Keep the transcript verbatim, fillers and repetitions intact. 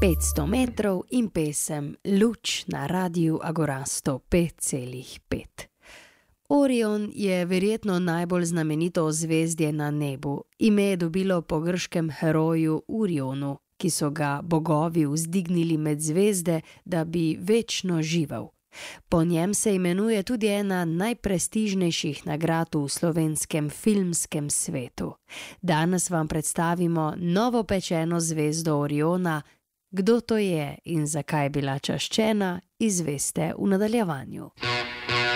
petsto metrov in pesem Luč na Radiu Agora sto pet celih pet. Orion je verjetno najbolj znamenito ozvezdje na nebu. Ime je dobilo po grškem heroju Urionu, ki so ga bogovi vzdignili med zvezde, da bi večno živel. Po njem se imenuje tudi ena najprestižnejših nagrad v slovenskem filmskem svetu. Danes vam predstavimo novopečeno zvezdo Oriona. Kdo to je in zakaj je bila čaščena, izveste v nadaljevanju.